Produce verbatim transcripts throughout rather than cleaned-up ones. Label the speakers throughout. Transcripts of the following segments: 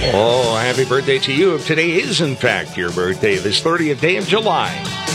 Speaker 1: Oh, happy birthday to you if today is, in fact, your birthday, this thirtieth day of July.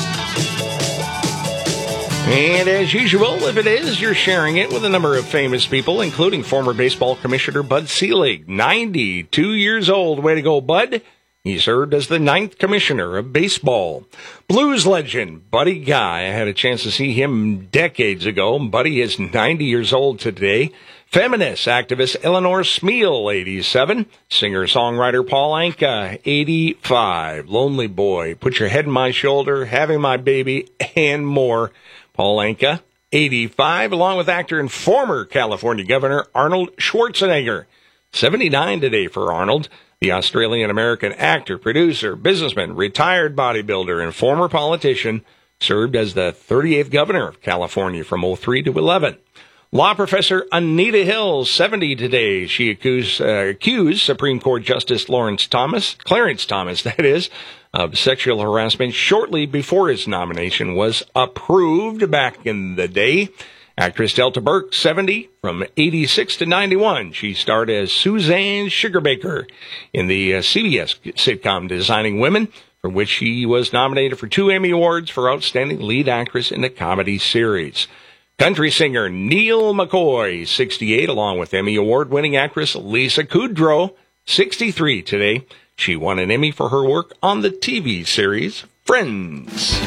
Speaker 1: And as usual, if it is, you're sharing it with a number of famous people, including former baseball commissioner Bud Selig, ninety-two years old. Way to go, Bud. He served as the ninth commissioner of baseball. Blues legend Buddy Guy. I had a chance to see him decades ago. Buddy is ninety years old today. Feminist activist Eleanor Smeal, eighty-seven. Singer-songwriter Paul Anka, eighty-five. Lonely Boy, Put Your Head on My Shoulder, Having My Baby, and more. Paul Anka, eighty-five, along with actor and former California Governor Arnold Schwarzenegger. seventy-nine today for Arnold. The Australian-American actor, producer, businessman, retired bodybuilder, and former politician, served as the thirty-eighth governor of California from oh three to eleven. Law professor Anita Hill, seventy today. She accused, uh, accused Supreme Court Justice Lawrence Thomas, Clarence Thomas, that is, of sexual harassment shortly before his nomination was approved back in the day. Actress Delta Burke, seventy, from eighty-six to ninety-one. She starred as Suzanne Sugarbaker in the uh, C B S sitcom Designing Women, for which she was nominated for two Emmy Awards for Outstanding Lead Actress in a Comedy Series. Country singer Neil McCoy, sixty-eight, along with Emmy Award-winning actress Lisa Kudrow, sixty-three today. She won an Emmy for her work on the T V series Friends.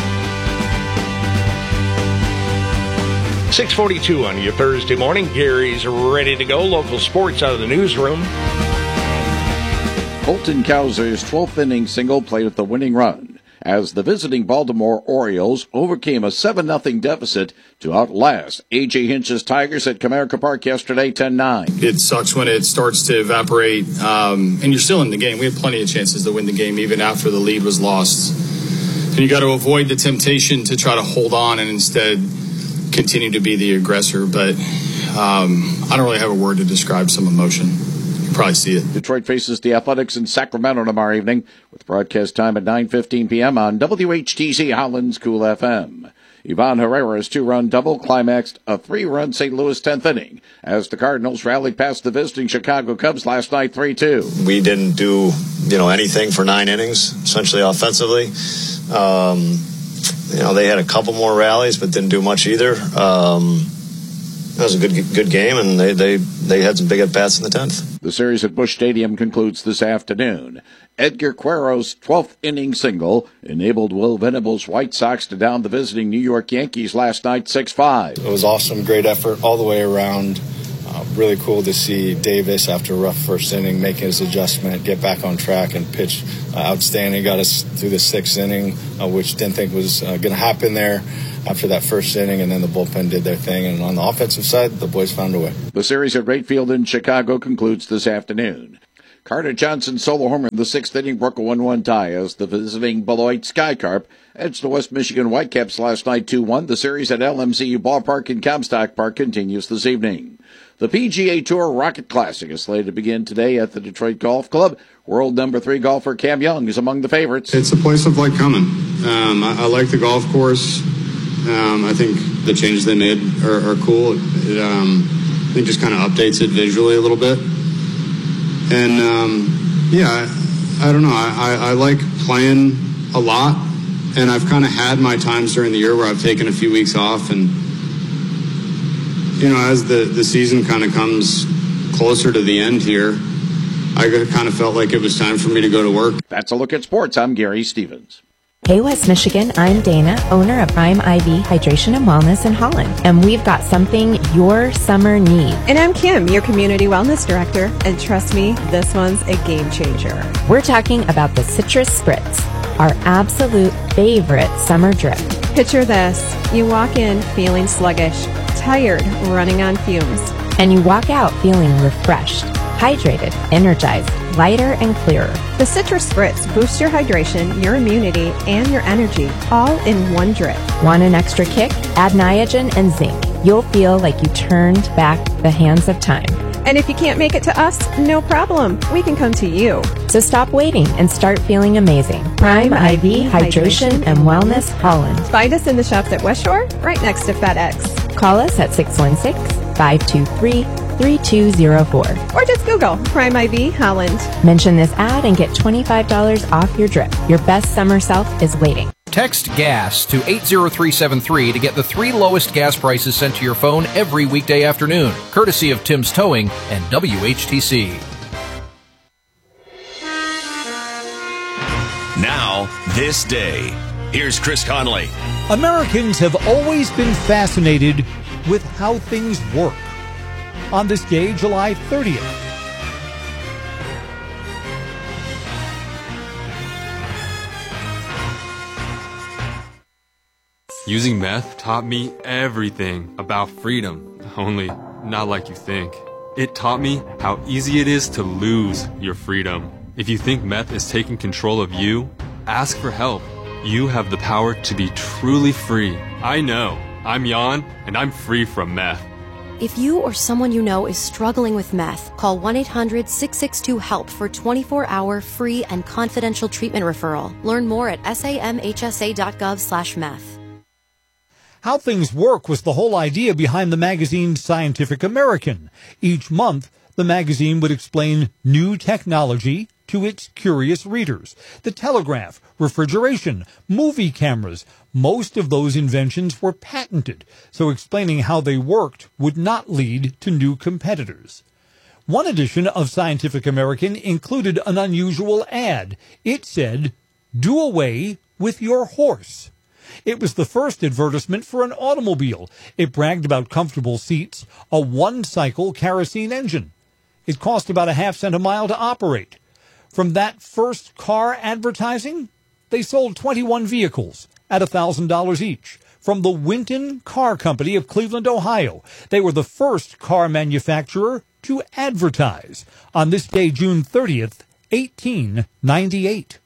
Speaker 1: six forty-two on your Thursday morning. Gary's ready to go. Local sports out of the newsroom.
Speaker 2: Colton Cowser's twelfth inning single played at the winning run as the visiting Baltimore Orioles overcame a seven nothing deficit to outlast A J Hinch's Tigers at Comerica Park yesterday, ten nine.
Speaker 3: It sucks when it starts to evaporate, um, and you're still in the game. We had plenty of chances to win the game even after the lead was lost. And you got to avoid the temptation to try to hold on and instead continue to be the aggressor. But um, I don't really have a word to describe some emotion. You probably see it.
Speaker 2: Detroit faces the Athletics in Sacramento tomorrow evening with broadcast time at nine fifteen p.m. on W H T Z Holland's Cool F M. Ivan Herrera's two-run double climaxed a three-run Saint Louis tenth inning as the Cardinals rallied past the visiting Chicago Cubs last night three two.
Speaker 4: We didn't do, you know, anything for nine innings, essentially offensively. Um, you know, they had a couple more rallies, but didn't do much either. Um, it was a good good game, and they, they, they had some big at-bats in the tenth.
Speaker 2: The series at Busch Stadium concludes this afternoon. Edgar Quero's twelfth inning single enabled Will Venable's White Sox to down the visiting New York Yankees last night six five.
Speaker 5: It was awesome, great effort all the way around. Uh, really cool to see Davis, after a rough first inning, making his adjustment, get back on track and pitch uh, outstanding. Got us through the sixth inning, uh, which didn't think was uh, going to happen there after that first inning, and then the bullpen did their thing. And on the offensive side, the boys found a way.
Speaker 2: The series at Wright Field in Chicago concludes this afternoon. Carter Johnson's solo homer in the sixth inning broke a one one tie as the visiting Beloit Skycarp edged the West Michigan Whitecaps last night two one. The series at L M C U Ballpark in Comstock Park continues this evening. The P G A Tour Rocket Classic is slated to begin today at the Detroit Golf Club. World number three golfer Cam Young is among the favorites.
Speaker 6: It's a place I've liked coming. Um, I, I like the golf course. Um, I think the changes they made are, are cool. It, um, I think just kind of updates it visually a little bit. And, um, yeah, I, I don't know. I, I, I like playing a lot, and I've kind of had my times during the year where I've taken a few weeks off. And, you know, as the, the season kind of comes closer to the end here, I kind of felt like it was time for me to go to work.
Speaker 2: That's a look at sports. I'm Gary Stevens.
Speaker 7: Hey West Michigan, I'm Dana, owner of Prime I V Hydration and Wellness in Holland, and we've got something your summer needs.
Speaker 8: And I'm Kim, your Community Wellness Director, and trust me, this one's a game changer.
Speaker 7: We're talking about the Citrus Spritz, our absolute favorite summer drip.
Speaker 8: Picture this, you walk in feeling sluggish, tired, running on fumes.
Speaker 7: And you walk out feeling refreshed, hydrated, energized, lighter and clearer.
Speaker 8: The Citrus Spritz boosts your hydration, your immunity, and your energy, all in one drip.
Speaker 7: Want an extra kick? Add Niagen and zinc. You'll feel like you turned back the hands of time.
Speaker 8: And if you can't make it to us, no problem. We can come to you.
Speaker 7: So stop waiting and start feeling amazing. Prime I V Hydration and Wellness Holland.
Speaker 8: Find us in the shops at West Shore, right next to FedEx.
Speaker 7: Call us at six one six, five two three, three two zero four.
Speaker 8: Or just Google Prime I V Holland.
Speaker 7: Mention this ad and get twenty-five dollars off your drip. Your best summer self is waiting.
Speaker 9: Text GAS to eight zero three seven three to get the three lowest gas prices sent to your phone every weekday afternoon, courtesy of Tim's Towing and W H T C.
Speaker 10: Now, this day. Here's Chris Conley.
Speaker 11: Americans have always been fascinated with how things work. On this day, July thirtieth,
Speaker 12: using meth taught me everything about freedom, only not like you think. It taught me how easy it is to lose your freedom. If you think meth is taking control of you, ask for help. You have the power to be truly free. I know. I'm Jan, and I'm free from meth.
Speaker 13: If you or someone you know is struggling with meth, call one eight hundred six six two HELP for twenty-four hour free and confidential treatment referral. Learn more at samhsa.gov slash meth.
Speaker 11: How things work was the whole idea behind the magazine Scientific American. Each month, the magazine would explain new technology to its curious readers. The telegraph, refrigeration, movie cameras, most of those inventions were patented, so explaining how they worked would not lead to new competitors. One edition of Scientific American included an unusual ad. It said, "Do away with your horse." It was the first advertisement for an automobile. It bragged about comfortable seats, a one-cycle kerosene engine. It cost about a half cent a mile to operate. From that first car advertising, they sold twenty-one vehicles at one thousand dollars each. From the Winton Car Company of Cleveland, Ohio. They were the first car manufacturer to advertise on this day, June thirtieth, eighteen ninety-eight.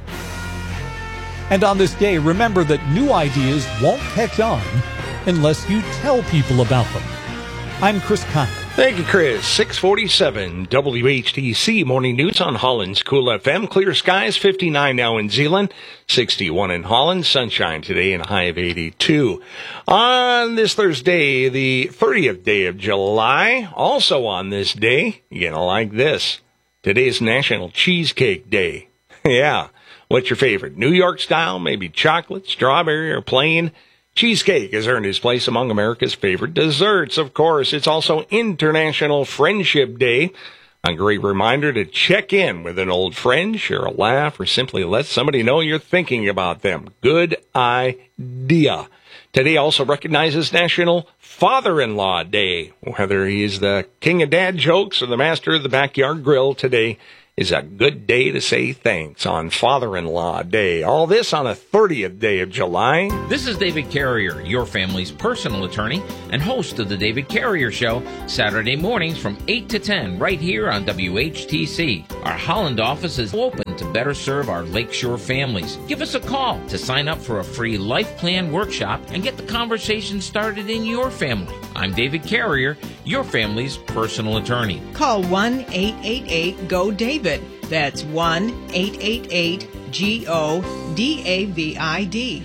Speaker 11: And on this day, remember that new ideas won't catch on unless you tell people about them. I'm Chris Conley.
Speaker 1: Thank you, Chris. six forty-seven W H T C Morning News on Holland's Cool F M. Clear skies, fifty-nine now in Zeeland, sixty-one in Holland. Sunshine today and a high of eighty-two. On this Thursday, the thirtieth day of July, also on this day, you're going to like this. Today is National Cheesecake Day. Yeah. What's your favorite? New York style, maybe chocolate, strawberry, or plain? Cheesecake has earned its place among America's favorite desserts, of course. It's also International Friendship Day, a great reminder to check in with an old friend, share a laugh, or simply let somebody know you're thinking about them. Good idea. Today also recognizes National Father-in-Law Day. Whether he's the king of dad jokes or the master of the backyard grill, today is a good day to say thanks on Father-in-Law Day. All this on the thirtieth day of July.
Speaker 14: This is David Carrier, your family's personal attorney and host of the David Carrier Show, Saturday mornings from eight to ten, right here on W H T C. Our Holland office is open to better serve our Lakeshore families. Give us a call to sign up for a free life plan workshop and get the conversation started in your family. I'm David Carrier, your family's personal attorney.
Speaker 15: Call one eight eight eight G O David. That's one eight eight eight G O D A V I D.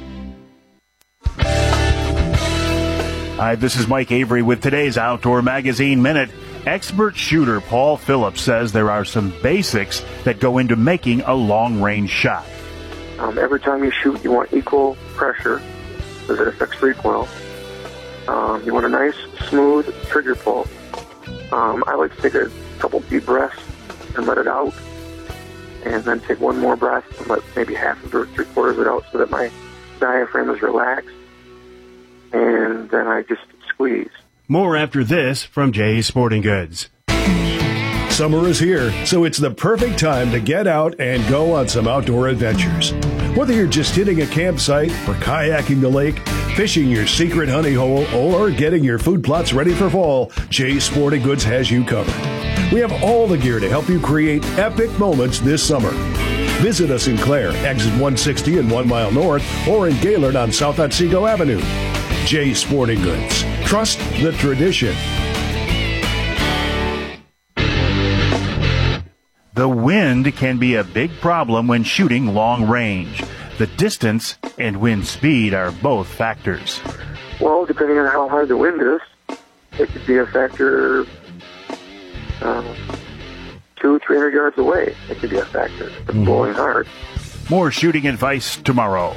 Speaker 16: Hi, this is Mike Avery with today's Outdoor Magazine Minute. Expert shooter Paul Phillips says there are some basics that go into making a long-range shot.
Speaker 17: Um, every time you shoot, you want equal pressure because it affects recoil. Um, you want a nice, smooth trigger pull. Um, I like to take a couple deep breaths and let it out, and then take one more breath and let maybe half of it or three quarters of it out so that my diaphragm is relaxed, and then I just squeeze.
Speaker 16: More after this from Jay's Sporting Goods.
Speaker 18: Summer is here, so it's the perfect time to get out and go on some outdoor adventures. Whether you're just hitting a campsite or kayaking the lake, fishing your secret honey hole, or getting your food plots ready for fall, Jay's Sporting Goods has you covered. We have all the gear to help you create epic moments this summer. Visit us in Clare, exit one sixty and one mile north, or in Gaylord on South Otsego Avenue. Jay's Sporting Goods. Trust the tradition.
Speaker 16: The wind can be a big problem when shooting long range. The distance and wind speed are both factors.
Speaker 17: Well, depending on how high the wind is, it could be a factor um, two, three hundred yards away, it could be a factor. It's mm-hmm. blowing hard.
Speaker 16: More shooting advice tomorrow.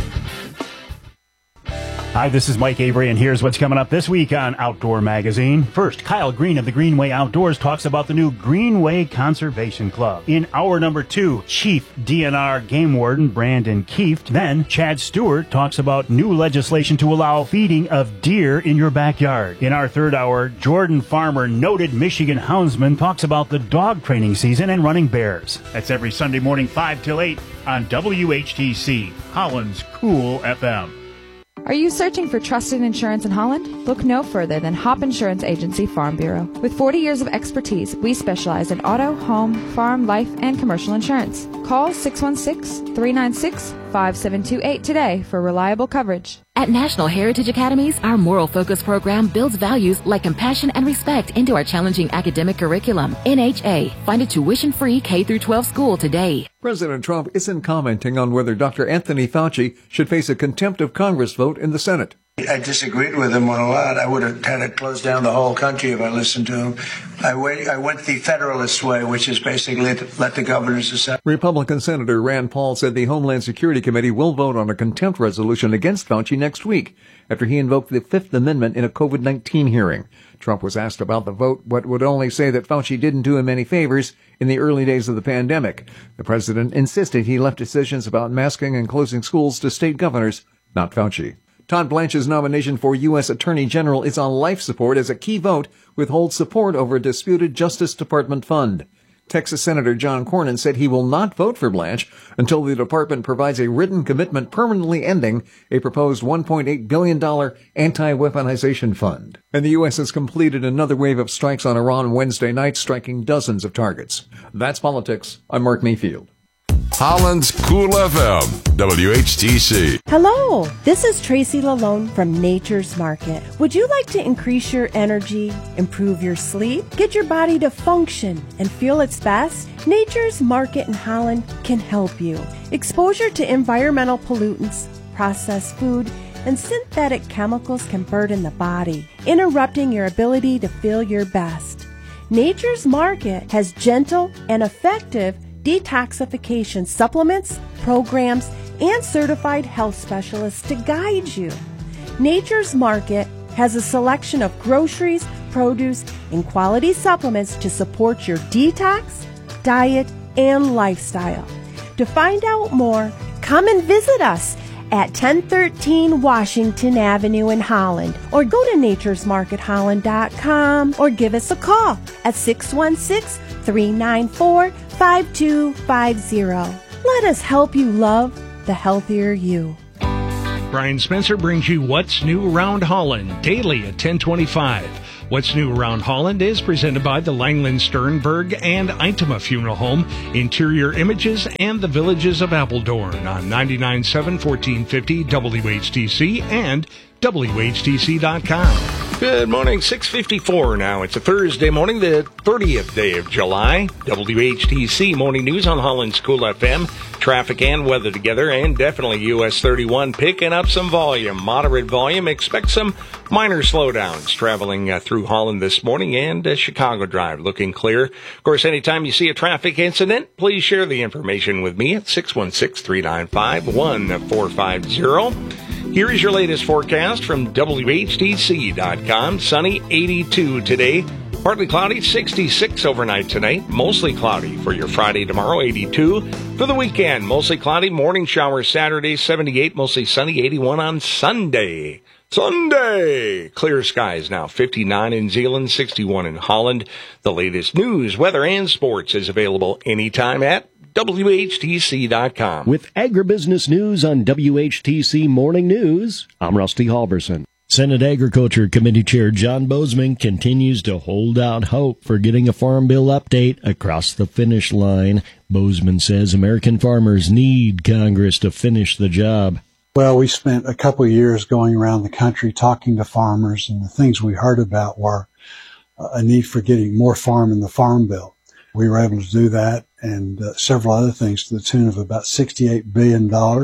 Speaker 16: Hi, this is Mike Avery, and here's what's coming up this week on Outdoor Magazine. First, Kyle Green of the Greenway Outdoors talks about the new Greenway Conservation Club. In hour number two, Chief D N R Game Warden Brandon Kieft. Then, Chad Stewart talks about new legislation to allow feeding of deer in your backyard. In our third hour, Jordan Farmer, noted Michigan houndsman, talks about the dog training season and running bears. That's every Sunday morning, five till eight on W H T C, Holland's Cool F M.
Speaker 19: Are you searching for trusted insurance in Holland? Look no further than Hop Insurance Agency Farm Bureau. With forty years of expertise, we specialize in auto, home, farm, life, and commercial insurance. Call six one six, three nine six, five seven two eight today for reliable coverage.
Speaker 20: At National Heritage Academies, our moral focus program builds values like compassion and respect into our challenging academic curriculum. N H A. Find a tuition-free K through twelve school today.
Speaker 21: President Trump isn't commenting on whether Doctor Anthony Fauci should face a contempt of Congress vote in the Senate.
Speaker 22: I disagreed with him on a lot. I would have had to close down the whole country if I listened to him. I went, I went the Federalist way, which is basically to let the governors decide.
Speaker 21: Republican Senator Rand Paul said the Homeland Security Committee will vote on a contempt resolution against Fauci next week after he invoked the Fifth Amendment in a COVID nineteen hearing. Trump was asked about the vote, but would only say that Fauci didn't do him any favors in the early days of the pandemic. The president insisted he left decisions about masking and closing schools to state governors, not Fauci. Todd Blanche's nomination for U S Attorney General is on life support as a key vote withholds support over a disputed Justice Department fund. Texas Senator John Cornyn said he will not vote for Blanche until the department provides a written commitment permanently ending a proposed one point eight billion dollars anti-weaponization fund. And the U S has completed another wave of strikes on Iran Wednesday night, striking dozens of targets. That's politics. I'm Mark Mayfield.
Speaker 23: Holland's Cool F M, W H T C.
Speaker 24: Hello, this is Tracy Lalone from Nature's Market. Would you like to increase your energy, improve your sleep, get your body to function and feel its best? Nature's Market in Holland can help you. Exposure to environmental pollutants, processed food, and synthetic chemicals can burden the body, interrupting your ability to feel your best. Nature's Market has gentle and effective detoxification supplements, programs, and certified health specialists to guide you. Nature's Market has a selection of groceries, produce, and quality supplements to support your detox, diet, and lifestyle. To find out more, come and visit us at ten thirteen Washington Avenue in Holland, or go to natures market holland dot com, or give us a call at six one six, three nine four, five two five zero. Let us help you love the healthier you.
Speaker 1: Brian Spencer brings you What's New Around Holland daily at ten twenty-five. What's New Around Holland is presented by the Langland Sternberg and Itema Funeral Home, Interior Images, and the Villages of Appledorn on ninety-nine point seven, fourteen fifty W H T C and W H T C dot com. Good morning, six fifty-four now. It's a Thursday morning, the thirtieth day of July. W H T C Morning News on Holland's Cool F M. Traffic and weather together, and definitely U S thirty-one picking up some volume. Moderate volume. Expect some minor slowdowns traveling uh, through Holland this morning, and uh, Chicago Drive looking clear. Of course, anytime you see a traffic incident, please share the information with me at six one six, three nine five, one four five zero. Here is your latest forecast from W H T C dot com. Sunny, eighty-two today. Partly cloudy, sixty-six overnight tonight. Mostly cloudy for your Friday tomorrow, eighty-two. For the weekend, mostly cloudy. Morning showers Saturday, seventy-eight. Mostly sunny, eighty-one on Sunday. Sunday! Clear skies now, fifty-nine in Zeeland, sixty-one in Holland. The latest news, weather, and sports is available anytime at W H T C dot com.
Speaker 25: With agribusiness news on W H T C Morning News, I'm Rusty Halverson. Senate Agriculture Committee Chair John Boozman continues to hold out hope for getting a Farm Bill update across the finish line. Boozman says American farmers need Congress to finish the job.
Speaker 26: Well, we spent a couple of years going around the country talking to farmers, and the things we heard about were a need for getting more farm in the Farm Bill. We were able to do that, and uh, several other things to the tune of about sixty-eight billion dollars.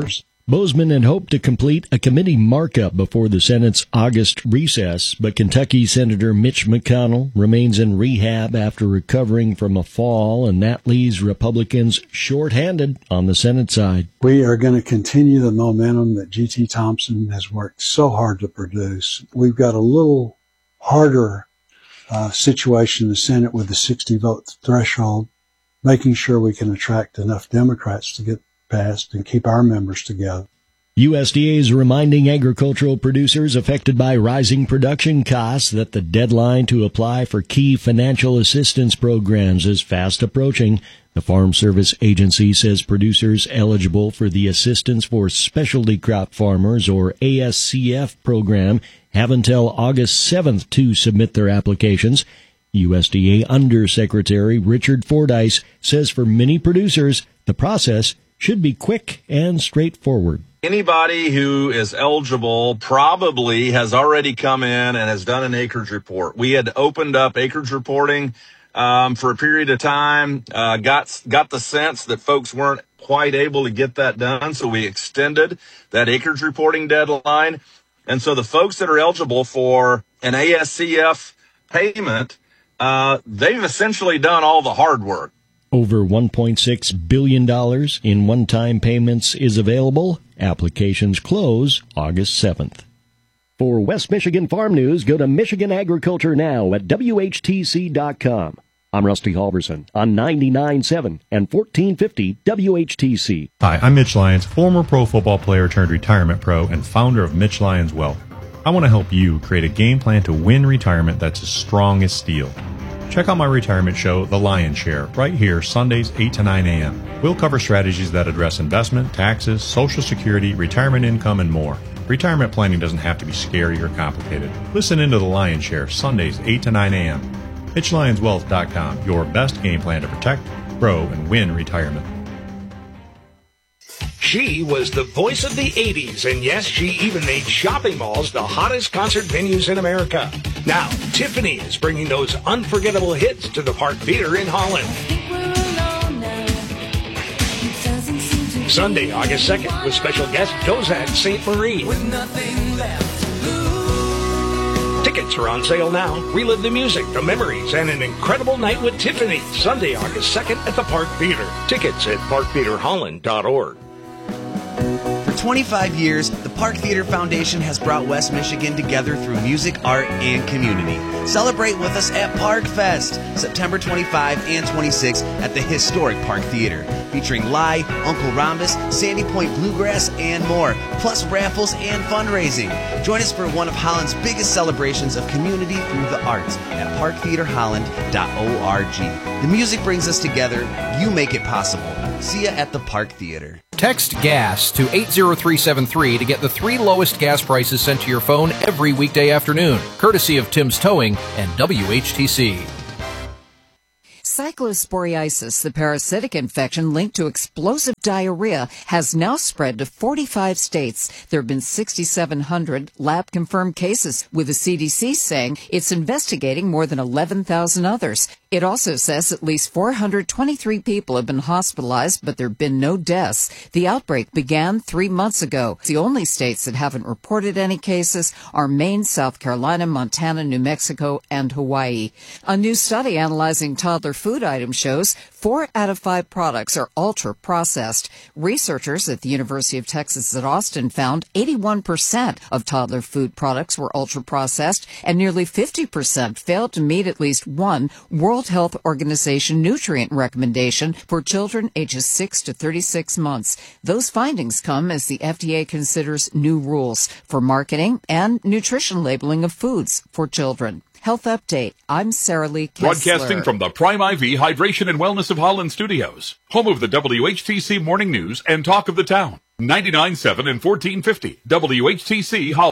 Speaker 25: Bozeman had hoped to complete a committee markup before the Senate's August recess, but Kentucky Senator Mitch McConnell remains in rehab after recovering from a fall, and that leaves Republicans short-handed on the Senate side.
Speaker 26: We are going to continue the momentum that G T Thompson has worked so hard to produce. We've got a little harder uh, situation in the Senate with the sixty-vote threshold, making sure we can attract enough Democrats to get passed and keep our members together.
Speaker 25: U S D A is reminding agricultural producers affected by rising production costs that the deadline to apply for key financial assistance programs is fast approaching. The Farm Service Agency says producers eligible for the Assistance for Specialty Crop Farmers, or A S C F program, have until August seventh to submit their applications. U S D A Undersecretary Richard Fordyce says for many producers, the process should be quick and straightforward.
Speaker 2: Anybody who is eligible probably has already come in and has done an acreage report. We had opened up acreage reporting um, for a period of time, uh, got got the sense that folks weren't quite able to get that done, so we extended that acreage reporting deadline. And so the folks that are eligible for an A S C F payment, uh, they've essentially done all the hard work.
Speaker 25: Over one point six billion dollars in one-time payments is available. Applications close August seventh. For West Michigan Farm News, go to Michigan Agriculture Now at W H T C dot com. I'm Rusty Halverson on ninety-nine point seven and fourteen fifty W H T C.
Speaker 3: Hi, I'm Mitch Lyons, former pro football player turned retirement pro and founder of Mitch Lyons Wealth. I want to help you create a game plan to win retirement that's as strong as steel. Check out my retirement show, The Lion's Share, right here, Sundays, eight to nine a.m. We'll cover strategies that address investment, taxes, Social Security, retirement income, and more. Retirement planning doesn't have to be scary or complicated. Listen into The Lion's Share, Sundays, eight to nine a.m. Mitch Lyons Wealth dot com, your best game plan to protect, grow, and win retirement.
Speaker 1: She was the voice of the eighties, and yes, she even made shopping malls the hottest concert venues in America. Now, Tiffany is bringing those unforgettable hits to the Park Theater in Holland. Sunday, August second, with special guest Kozak Saint Marie. Tickets are on sale now. Relive the music, the memories, and an incredible night with Tiffany. Sunday, August second at the Park Theater. Tickets at park theater holland dot org.
Speaker 4: For twenty-five years, the Park Theater Foundation has brought West Michigan together through music, art, and community. Celebrate with us at Park Fest, September twenty-fifth and twenty-sixth at the historic Park Theater, featuring Lai, Uncle Rhombus, Sandy Point Bluegrass, and more, plus raffles and fundraising. Join us for one of Holland's biggest celebrations of community through the arts at park theater holland dot org. The music brings us together. You make it possible. See ya at the Park Theater.
Speaker 9: Text GAS to eight zero three seven three to get the three lowest gas prices sent to your phone every weekday afternoon, courtesy of Tim's Towing and W H T C.
Speaker 5: Cyclosporiasis, the parasitic infection linked to explosive diarrhea, has now spread to forty-five states. There have been six thousand seven hundred lab-confirmed cases, with the C D C saying it's investigating more than eleven thousand others. It also says at least four hundred twenty-three people have been hospitalized, but there have been no deaths. The outbreak began three months ago. The only states that haven't reported any cases are Maine, South Carolina, Montana, New Mexico, and Hawaii. A new study analyzing toddler food items shows four out of five products are ultra-processed. Researchers at the University of Texas at Austin found eighty-one percent of toddler food products were ultra-processed, and nearly fifty percent failed to meet at least one World Health Organization nutrient recommendation for children ages six to thirty-six months. Those findings come as the F D A considers new rules for marketing and nutrition labeling of foods for children. Health Update. I'm Sarah Lee Kessler.
Speaker 6: Broadcasting from the Prime I V Hydration and Wellness of Holland studios, home of the W H T C Morning News and Talk of the Town. ninety-nine point seven and fourteen fifty W H T C Holland.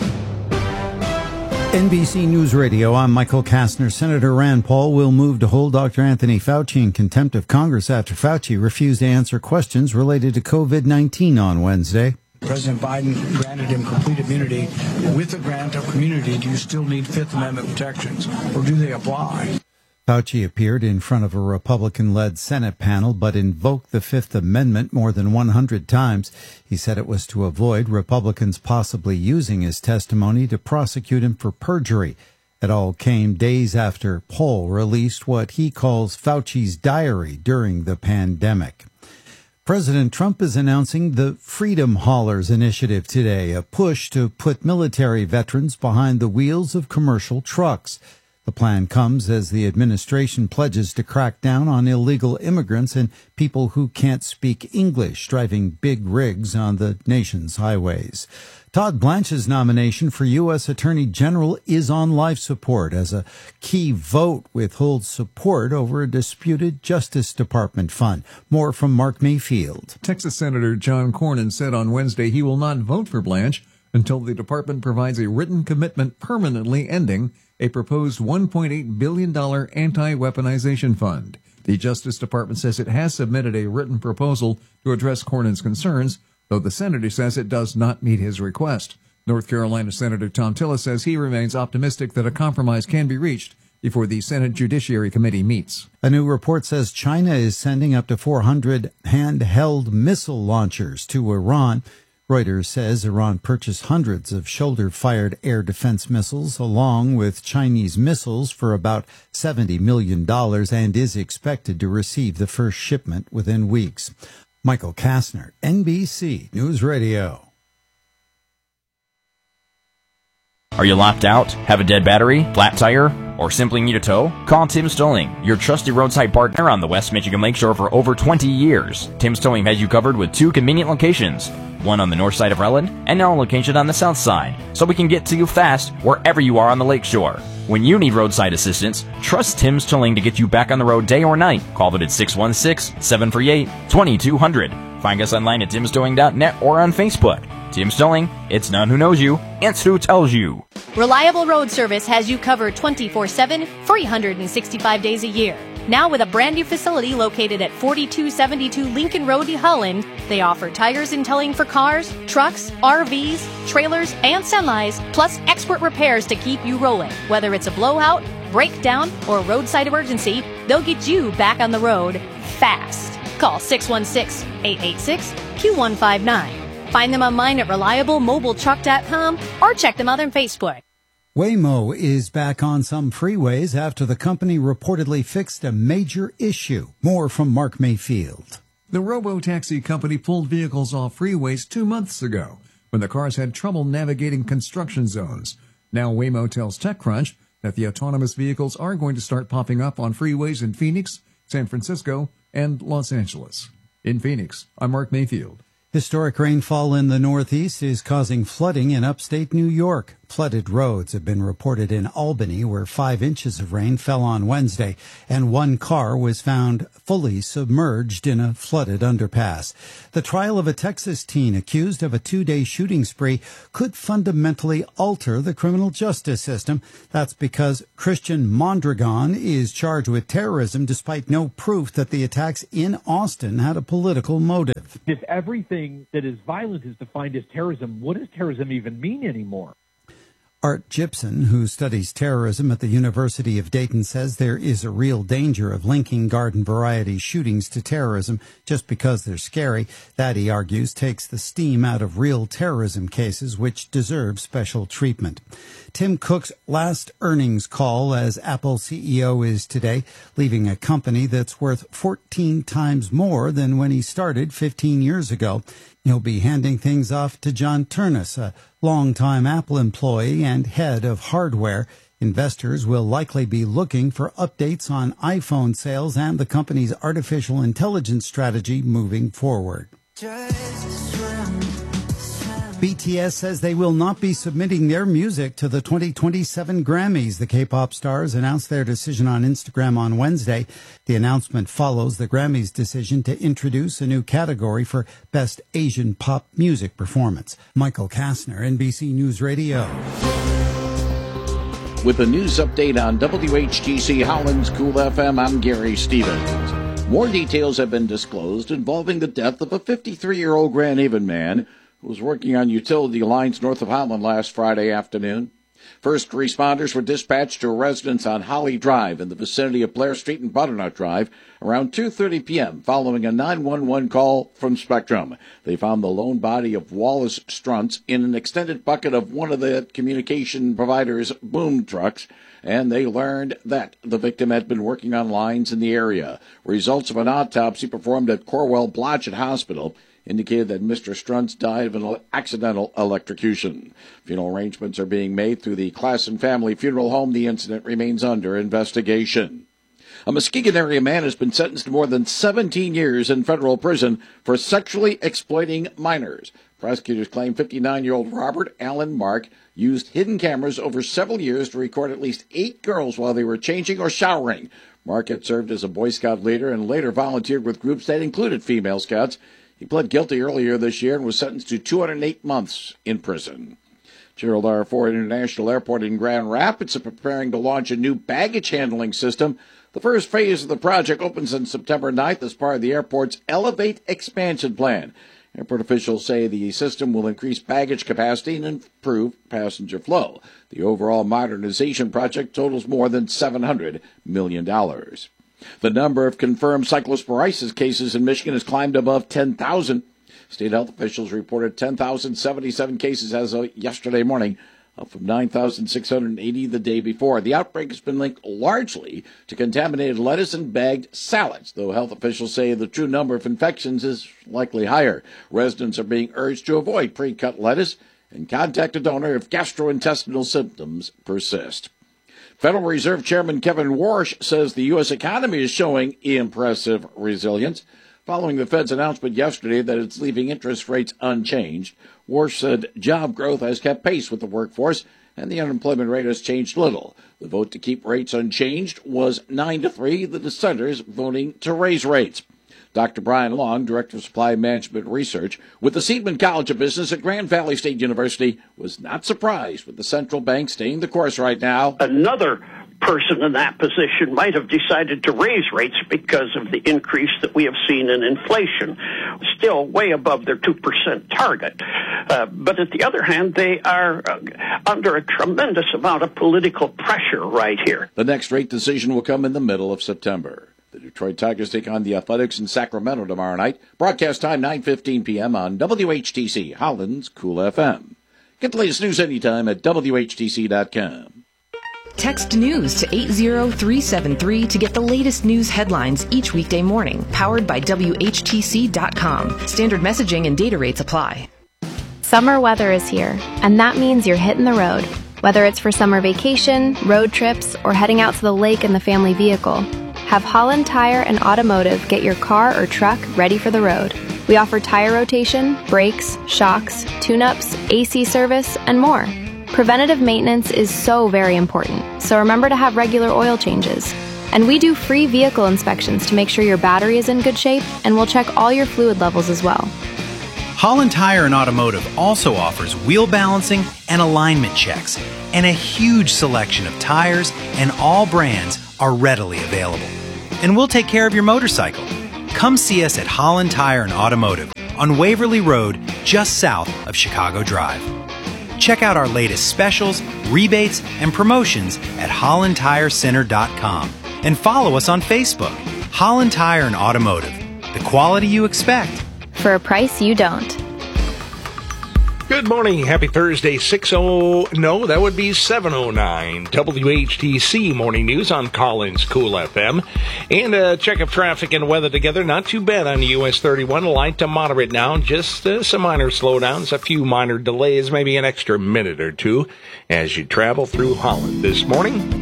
Speaker 8: N B C News Radio, I'm Michael Kastner. Senator Rand Paul will move to hold Doctor Anthony Fauci in contempt of Congress after Fauci refused to answer questions related to COVID nineteen on Wednesday.
Speaker 27: President Biden granted him complete immunity. With the grant of immunity, do you still need Fifth Amendment protections, or do they apply?
Speaker 8: Fauci appeared in front of a Republican-led Senate panel, but invoked the Fifth Amendment more than one hundred times. He said it was to avoid Republicans possibly using his testimony to prosecute him for perjury. It all came days after Paul released what he calls Fauci's diary during the pandemic. President Trump is announcing the Freedom Haulers initiative today, a push to put military veterans behind the wheels of commercial trucks. The plan comes as the administration pledges to crack down on illegal immigrants and people who can't speak English driving big rigs on the nation's highways. Todd Blanche's nomination for U S Attorney General is on life support as a key vote withholds support over a disputed Justice Department fund. More from Mark Mayfield.
Speaker 21: Texas Senator John Cornyn said on Wednesday he will not vote for Blanche until the department provides a written commitment permanently ending a proposed one point eight billion dollars anti-weaponization fund. The Justice Department says it has submitted a written proposal to address Cornyn's concerns, though the senator says it does not meet his request. North Carolina Senator Tom Tillis says he remains optimistic that a compromise can be reached before the Senate Judiciary Committee meets.
Speaker 8: A new report says China is sending up to four hundred handheld missile launchers to Iran. Reuters says Iran purchased hundreds of shoulder-fired air defense missiles along with Chinese missiles for about seventy million dollars and is expected to receive the first shipment within weeks. Michael Kastner, N B C News Radio.
Speaker 7: Are you locked out? Have a dead battery? Flat tire? Or simply need a tow? Call Tim's Towing, your trusted roadside partner on the West Michigan Lakeshore for over twenty years. Tim's Towing has you covered with two convenient locations, one on the north side of Rutland and now a location on the south side, so we can get to you fast wherever you are on the lakeshore. When you need roadside assistance, trust Tim's Towing to get you back on the road day or night. Call them at six one six, seven three eight, two two zero zero. Find us online at tims towing dot net or on Facebook. Tim's Towing, it's none who knows you, it's who tells you.
Speaker 10: Reliable Road Service has you covered twenty-four seven, three hundred sixty-five days a year. Now with a brand new facility located at forty-two seventy-two Lincoln Road, Holland, they offer tires and towing for cars, trucks, R Vs, trailers, and semis, plus expert repairs to keep you rolling. Whether it's a blowout, breakdown, or roadside emergency, they'll get you back on the road fast. Call six one six, eight eight six, Q one five nine. Find them online at reliable mobile truck dot com or check them out on Facebook.
Speaker 8: Waymo is back on some freeways after the company reportedly fixed a major issue. More from Mark Mayfield.
Speaker 21: The robo-taxi company pulled vehicles off freeways two months ago when the cars had trouble navigating construction zones. Now Waymo tells TechCrunch that the autonomous vehicles are going to start popping up on freeways in Phoenix, San Francisco, and Los Angeles. In Phoenix, I'm Mark Mayfield.
Speaker 8: Historic rainfall in the Northeast is causing flooding in upstate New York. Flooded roads have been reported in Albany, where five inches of rain fell on Wednesday, and one car was found fully submerged in a flooded underpass. The trial of a Texas teen accused of a two-day shooting spree could fundamentally alter the criminal justice system. That's because Christian Mondragon is charged with terrorism despite no proof that the attacks in Austin had a political motive.
Speaker 11: If everything that is violent is defined as terrorism, what does terrorism even mean anymore?
Speaker 8: Art Gibson, who studies terrorism at the University of Dayton, says there is a real danger of linking garden variety shootings to terrorism just because they're scary. That, he argues, takes the steam out of real terrorism cases, which deserve special treatment. Tim Cook's last earnings call as Apple C E O is today, leaving a company that's worth fourteen times more than when he started fifteen years ago. He'll be handing things off to John Ternus, a longtime Apple employee and head of hardware. Investors will likely be looking for updates on iPhone sales and the company's artificial intelligence strategy moving forward. B T S says they will not be submitting their music to the twenty twenty-seven Grammys. The K-pop stars announced their decision on Instagram on Wednesday. The announcement follows the Grammys' decision to introduce a new category for Best Asian Pop Music Performance. Michael Kastner, N B C News Radio.
Speaker 12: With a news update on W H T C Holland's Cool F M, I'm Gary Stevens. More details have been disclosed involving the death of a fifty-three-year-old Grand Haven man who was working on utility lines north of Holland last Friday afternoon. First responders were dispatched to a residence on Holly Drive in the vicinity of Blair Street and Butternut Drive around two thirty p.m. following a nine one one call from Spectrum. They found the lone body of Wallace Struntz in an extended bucket of one of the communication provider's boom trucks, and they learned that the victim had been working on lines in the area. Results of an autopsy performed at Corwell Blodgett Hospital indicated that Mister Struntz died of an accidental electrocution. Funeral arrangements are being made through the Klassen Family Funeral Home. The incident remains under investigation. A Muskegon area man has been sentenced to more than seventeen years in federal prison for sexually exploiting minors. Prosecutors claim fifty-nine-year-old Robert Allen Mark used hidden cameras over several years to record at least eight girls while they were changing or showering. Mark had served as a Boy Scout leader and later volunteered with groups that included female scouts. He pled guilty earlier this year and was sentenced to two hundred eight months in prison. Gerald R. Ford International Airport in Grand Rapids is preparing to launch a new baggage handling system. The first phase of the project opens on September ninth as part of the airport's Elevate expansion plan. Airport officials say the system will increase baggage capacity and improve passenger flow. The overall modernization project totals more than seven hundred million dollars. The number of confirmed cyclosporiasis cases in Michigan has climbed above ten thousand. State health officials reported ten thousand seventy-seven cases as of yesterday morning, up from nine thousand six hundred eighty the day before. The outbreak has been linked largely to contaminated lettuce and bagged salads, though health officials say the true number of infections is likely higher. Residents are being urged to avoid pre-cut lettuce and contact a donor if gastrointestinal symptoms persist. Federal Reserve Chairman Kevin Warsh says the U S economy is showing impressive resilience. Following the Fed's announcement yesterday that it's leaving interest rates unchanged, Warsh said job growth has kept pace with the workforce and the unemployment rate has changed little. The vote to keep rates unchanged was nine to three, the dissenters voting to raise rates. Doctor Brian Long, Director of Supply Management Research with the Seidman College of Business at Grand Valley State University, was not surprised with the central bank staying the course right now.
Speaker 13: Another person in that position might have decided to raise rates because of the increase that we have seen in inflation, still way above their two percent target. Uh, but at the other hand, they are uh, under a tremendous amount of political pressure right here.
Speaker 12: The next rate decision will come in the middle of September. The Detroit Tigers take on the Athletics in Sacramento tomorrow night. Broadcast time nine fifteen p.m. on W H T C, Holland's Cool F M. Get the latest news anytime at W H T C dot com.
Speaker 14: Text news to eight zero three seven three to get the latest news headlines each weekday morning. Powered by W H T C dot com. Standard messaging and data rates apply.
Speaker 15: Summer weather is here, and that means you're hitting the road. Whether it's for summer vacation, road trips, or heading out to the lake in the family vehicle, have Holland Tire and Automotive get your car or truck ready for the road. We offer tire rotation, brakes, shocks, tune-ups, A C service, and more. Preventative maintenance is so very important, so remember to have regular oil changes. And we do free vehicle inspections to make sure your battery is in good shape, and we'll check all your fluid levels as well.
Speaker 16: Holland Tire and Automotive also offers wheel balancing and alignment checks, and a huge selection of tires and all brands are readily available. And we'll take care of your motorcycle. Come see us at Holland Tire and Automotive on Waverly Road, just south of Chicago Drive. Check out our latest specials, rebates, and promotions at holland tire center dot com and follow us on Facebook. Holland Tire and Automotive, the quality you expect
Speaker 15: for a price you don't.
Speaker 1: Good morning. Happy Thursday, six oh, no, that would be seven oh nine. W H T C Morning News on Collins Cool F M. And a check of traffic and weather together. Not too bad on the U S thirty-one. Light to moderate now. Just uh, some minor slowdowns, a few minor delays, maybe an extra minute or two as you travel through Holland this morning.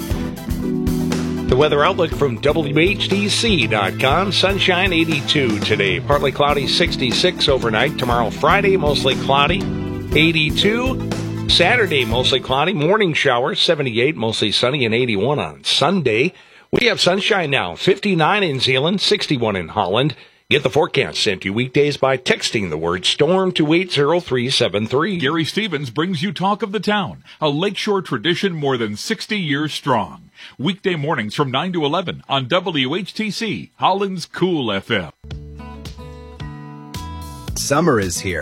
Speaker 1: The weather outlook from W H T C dot com. Sunshine eighty-two today. Partly cloudy sixty-six overnight. Tomorrow Friday mostly cloudy eighty-two. Saturday mostly cloudy. Morning showers seventy-eight. Mostly sunny and eighty-one on Sunday. We have sunshine now. fifty-nine in Zeeland. sixty-one in Holland. Get the forecast sent to you weekdays by texting the word storm to eight zero three seven three.
Speaker 6: Gary Stevens brings you Talk of the Town, a lakeshore tradition more than sixty years strong. Weekday mornings from nine to eleven on W H T C, Holland's Cool F M.
Speaker 17: Summer is here,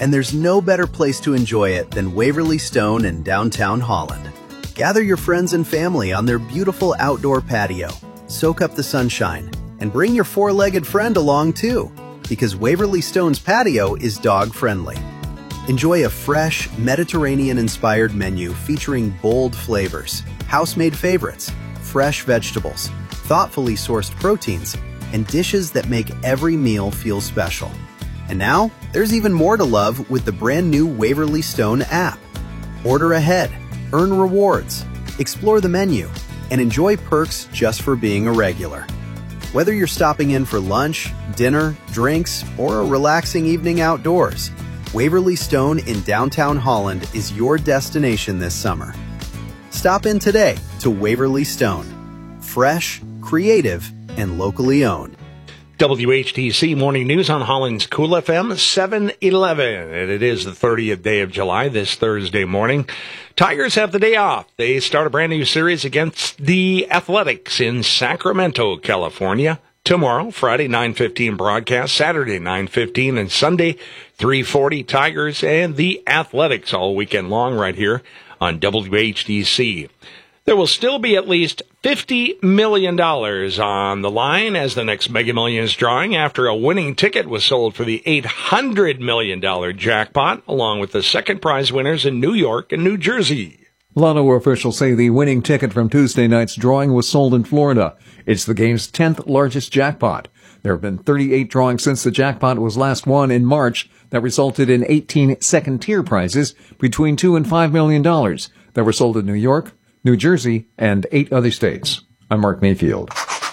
Speaker 17: And there's no better place to enjoy it than Waverly Stone in downtown Holland. Gather your friends and family on their beautiful outdoor patio. Soak up the sunshine and bring your four-legged friend along too, because Waverly Stone's patio is dog-friendly. Enjoy a fresh, Mediterranean-inspired menu featuring bold flavors, house-made favorites, fresh vegetables, thoughtfully sourced proteins, and dishes that make every meal feel special. And now, there's even more to love with the brand new Waverly Stone app. Order ahead, earn rewards, explore the menu, and enjoy perks just for being a regular. Whether you're stopping in for lunch, dinner, drinks, or a relaxing evening outdoors, Waverly Stone in downtown Holland is your destination this summer. Stop in today to Waverly Stone. Fresh, creative, and locally owned.
Speaker 1: W H T C Morning News on Holland's Cool F M, seven eleven. And it is the thirtieth day of July this Thursday morning. Tigers have the day off. They start a brand new series against the Athletics in Sacramento, California. Tomorrow, Friday, nine fifteen broadcast, Saturday, nine fifteen, and Sunday, three forty. Tigers and the Athletics all weekend long right here on W H T C. There will still be at least fifty million dollars on the line as the next Mega Millions drawing after a winning ticket was sold for the eight hundred million dollars jackpot, along with the second prize winners in New York and New Jersey.
Speaker 21: Lotto officials say the winning ticket from Tuesday night's drawing was sold in Florida. It's the game's tenth largest jackpot. There have been thirty-eight drawings since the jackpot was last won in March that resulted in eighteen second-tier prizes between two and five million dollars that were sold in New York, New Jersey, and eight other states. I'm Mark Mayfield.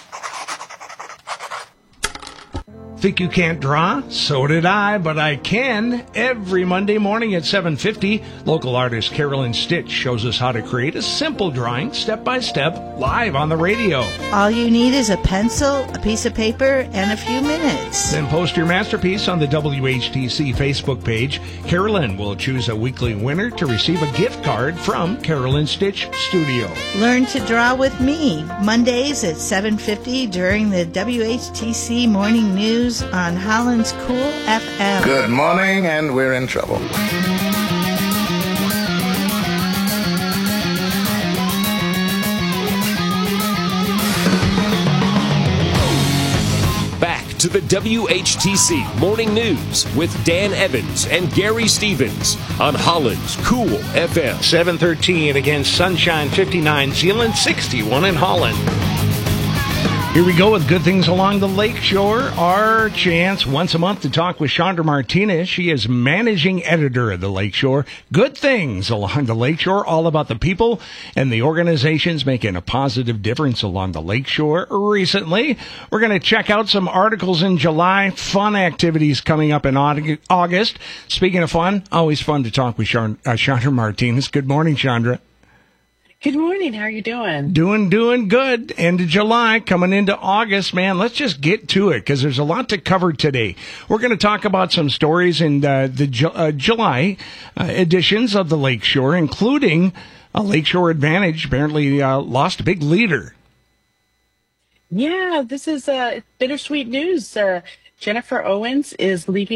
Speaker 1: Think you can't draw? So did I, but I can. Every Monday morning at seven fifty, local artist Carolyn Stitch shows us how to create a simple drawing, step by step, live on the radio.
Speaker 18: All you need is a pencil, a piece of paper, and a few minutes.
Speaker 1: Then post your masterpiece on the W H T C Facebook page. Carolyn will choose a weekly winner to receive a gift card from Carolyn Stitch Studio.
Speaker 18: Learn to draw with me, Mondays at seven fifty during the W H T C Morning News on Holland's Cool F M.
Speaker 19: Good morning, and we're in trouble.
Speaker 20: Back to the W H T C Morning News with Dan Evans and Gary Stevens on Holland's Cool F M.
Speaker 1: seven thirteen against Sunshine, fifty-nine, Zealand, sixty-one in Holland. Here we go with good things along the lakeshore. Our chance once a month to talk with Chandra Martinez. She is managing editor of the Lakeshore. Good things along the lakeshore, all about the people and the organizations making a positive difference along the lakeshore. Recently, we're going to check out some articles in July, fun activities coming up in August. Speaking of fun, always fun to talk with Chandra Martinez. Good morning, Chandra.
Speaker 22: Good morning. How are you doing?
Speaker 1: Doing, doing good. End of July, coming into August, man. Let's just get to it because there's a lot to cover today. We're going to talk about some stories in uh, the Ju- uh, July uh, editions of the Lakeshore, including a Lakeshore Advantage apparently uh, lost a big leader.
Speaker 22: Yeah, this is uh, bittersweet news. Uh, Jennifer Owens is leaving